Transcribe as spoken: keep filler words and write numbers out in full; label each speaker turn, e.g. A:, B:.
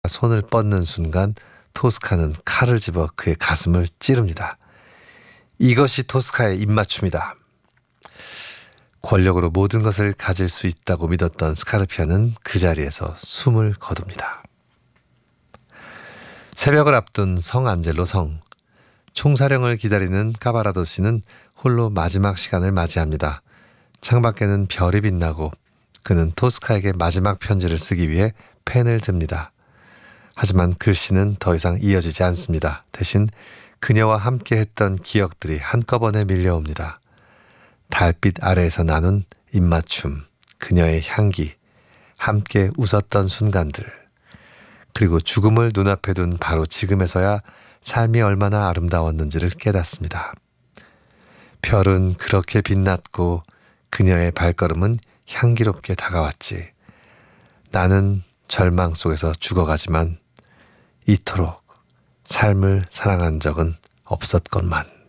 A: 손을 뻗는 순간 토스카는 칼을 집어 그의 가슴을 찌릅니다. 이것이 토스카의 입맞춤이다. 권력으로 모든 것을 가질 수 있다고 믿었던 스카르피아는 그 자리에서 숨을 거둡니다. 새벽을 앞둔 성 안젤로 성. 총사령을 기다리는 카바라도시는 홀로 마지막 시간을 맞이합니다. 창밖에는 별이 빛나고 그는 토스카에게 마지막 편지를 쓰기 위해 펜을 듭니다. 하지만 글씨는 더 이상 이어지지 않습니다. 대신 그녀와 함께했던 기억들이 한꺼번에 밀려옵니다. 달빛 아래에서 나눈 입맞춤, 그녀의 향기, 함께 웃었던 순간들, 그리고 죽음을 눈앞에 둔 바로 지금에서야 삶이 얼마나 아름다웠는지를 깨닫습니다. 별은 그렇게 빛났고 그녀의 발걸음은 향기롭게 다가왔지. 나는 절망 속에서 죽어가지만 이토록 삶을 사랑한 적은 없었건만.